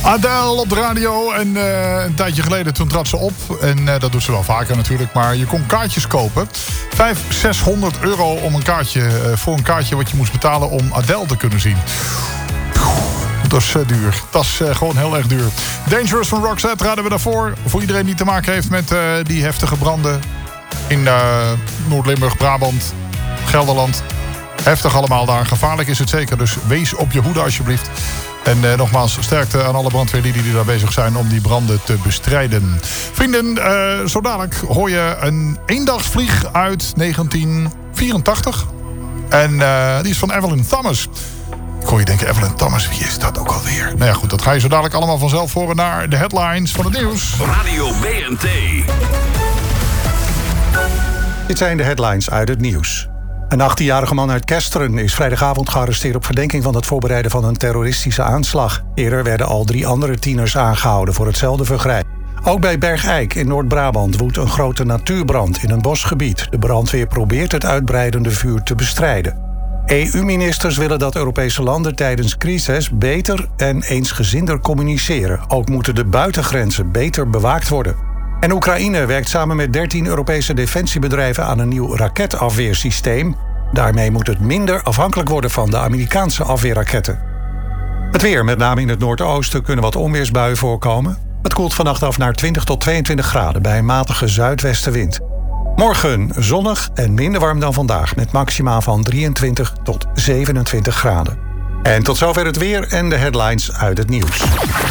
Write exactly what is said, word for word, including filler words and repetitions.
Adele op de radio. En uh, een tijdje geleden toen trad ze op. En uh, dat doet ze wel vaker natuurlijk. Maar je kon kaartjes kopen. vijfhonderd, zeshonderd euro om een kaartje, uh, voor een kaartje wat je moest betalen om Adele te kunnen zien. Dat is uh, duur. Dat is uh, gewoon heel erg duur. Dangerous van Roxette raden we daarvoor. Voor iedereen die te maken heeft met uh, die heftige branden. In uh, Noord-Limburg, Brabant, Gelderland. Heftig allemaal daar. Gevaarlijk is het zeker. Dus wees op je hoede alsjeblieft. En uh, nogmaals, sterkte aan alle brandweerlieden die daar bezig zijn om die branden te bestrijden. Vrienden, uh, zo dadelijk hoor je een eendagsvlieg uit negentien vierentachtig. En uh, die is van Evelyn Thomas. Ik hoor je denken, Evelyn Thomas, wie is dat ook alweer? Nou ja, goed, dat ga je zo dadelijk allemaal vanzelf horen naar de headlines van het nieuws. Radio B N T. Dit zijn de headlines uit het nieuws. Een achttienjarige man uit Kesteren is vrijdagavond gearresteerd op verdenking van het voorbereiden van een terroristische aanslag. Eerder werden al drie andere tieners aangehouden voor hetzelfde vergrijp. Ook bij Bergijk in Noord-Brabant woedt een grote natuurbrand in een bosgebied. De brandweer probeert het uitbreidende vuur te bestrijden. E U-ministers willen dat Europese landen tijdens crisis beter en eensgezinder communiceren. Ook moeten de buitengrenzen beter bewaakt worden. En Oekraïne werkt samen met dertien Europese defensiebedrijven aan een nieuw raketafweersysteem. Daarmee moet het minder afhankelijk worden van de Amerikaanse afweerraketten. Het weer, met name in het noordoosten, kunnen wat onweersbuien voorkomen. Het koelt vannacht af naar twintig tot tweeëntwintig graden bij een matige zuidwestenwind. Morgen zonnig en minder warm dan vandaag, met maxima van drieëntwintig tot zevenentwintig graden. En tot zover het weer en de headlines uit het nieuws.